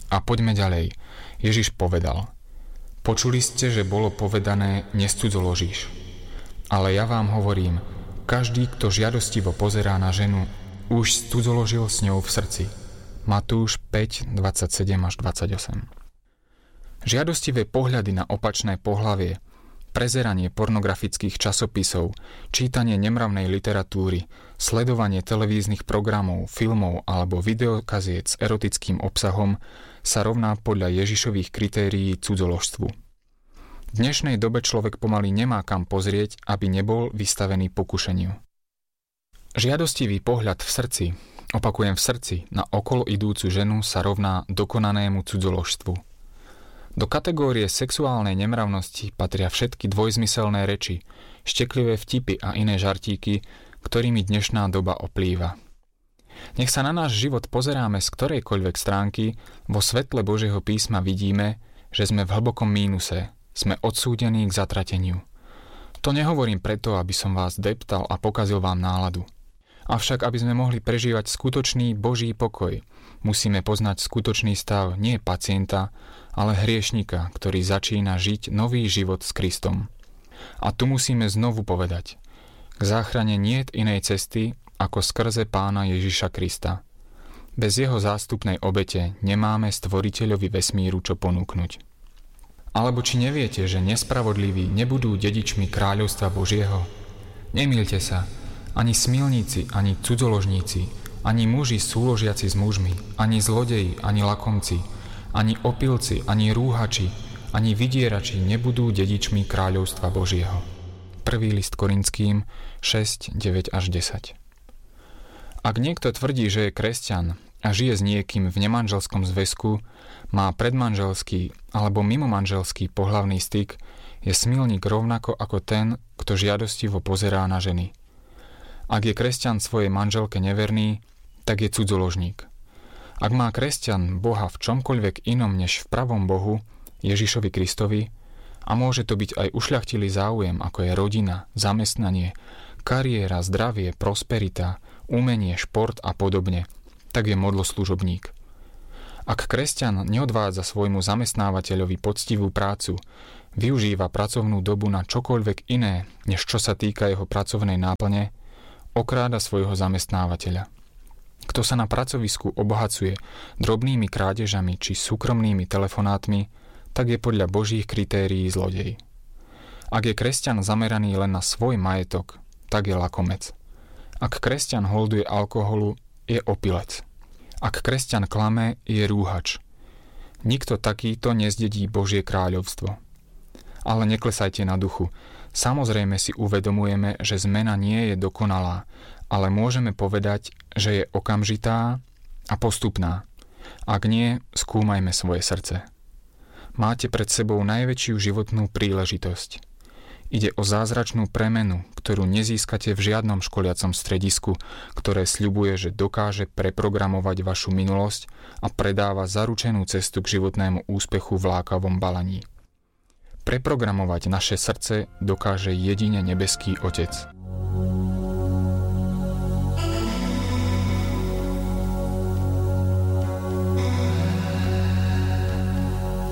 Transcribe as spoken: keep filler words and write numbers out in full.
A poďme ďalej. Ježiš povedal: Počuli ste, že bolo povedané, nescudzoložíš. Ale ja vám hovorím, každý, kto žiadostivo pozerá na ženu, už cudzoložil s ňou v srdci. Matúš päť, dvadsaťsedem až dvadsaťosem. Žiadostivé pohľady na opačné pohlavie, prezeranie pornografických časopisov, čítanie nemravnej literatúry, sledovanie televíznych programov, filmov alebo videokaziet s erotickým obsahom sa rovná podľa Ježišových kritérií cudzoložstvu. V dnešnej dobe človek pomaly nemá kam pozrieť, aby nebol vystavený pokušeniu. Žiadostivý pohľad v srdci, opakujem v srdci, na okolo idúcu ženu sa rovná dokonanému cudzoložstvu. Do kategórie sexuálnej nemravnosti patria všetky dvojzmyselné reči, šteklivé vtipy a iné žartíky, ktorými dnešná doba oplýva. Nech sa na náš život pozeráme z ktorejkoľvek stránky, vo svetle Božieho písma vidíme, že sme v hlbokom mínuse, sme odsúdení k zatrateniu. To nehovorím preto, aby som vás deptal a pokazil vám náladu. Avšak, aby sme mohli prežívať skutočný Boží pokoj, musíme poznať skutočný stav nie pacienta, ale hriešnika, ktorý začína žiť nový život s Kristom. A tu musíme znovu povedať: k záchrane niet inej cesty, ako skrze Pána Ježiša Krista. Bez jeho zástupnej obete nemáme Stvoriteľovi vesmíru čo ponúknuť. Alebo či neviete, že nespravodliví nebudú dedičmi kráľovstva Božieho? Nemýlte sa, ani smilníci, ani cudzoložníci, ani muži súložiaci s mužmi, ani zlodeji, ani lakomci, ani opilci, ani rúhači, ani vydierači nebudú dedičmi kráľovstva Božieho. Prvý list Korinským šesť, deväť až desať. Ak niekto tvrdí, že je kresťan a žije s niekým v nemanželskom zväzku, má predmanželský alebo mimomanželský pohlavný styk, je smilník rovnako ako ten, kto žiadostivo pozerá na ženy. Ak je kresťan svojej manželke neverný, tak je cudzoložník. Ak má kresťan Boha v čomkoľvek inom než v pravom Bohu, Ježišovi Kristovi, a môže to byť aj ušľachtilý záujem, ako je rodina, zamestnanie, kariéra, zdravie, prosperita, umenie, šport a podobne, tak je modloslužobník. Ak kresťan neodvádza svojmu zamestnávateľovi poctivú prácu, využíva pracovnú dobu na čokoľvek iné, než čo sa týka jeho pracovnej náplne, okráda svojho zamestnávateľa. Kto sa na pracovisku obohacuje drobnými krádežami či súkromnými telefonátmi, tak je podľa Božích kritérií zlodej. Ak je kresťan zameraný len na svoj majetok, tak je lakomec. Ak kresťan holduje alkoholu, je opilec. Ak kresťan klame, je rúhač. Nikto takýto nezdedí Božie kráľovstvo. Ale neklesajte na duchu. Samozrejme si uvedomujeme, že zmena nie je dokonalá, ale môžeme povedať, že je okamžitá a postupná. Ak nie, skúmajme svoje srdce. Máte pred sebou najväčšiu životnú príležitosť. Ide o zázračnú premenu, ktorú nezískate v žiadnom školiacom stredisku, ktoré sľubuje, že dokáže preprogramovať vašu minulosť a predáva zaručenú cestu k životnému úspechu v lákavom balaní. Preprogramovať naše srdce dokáže jedine nebeský Otec.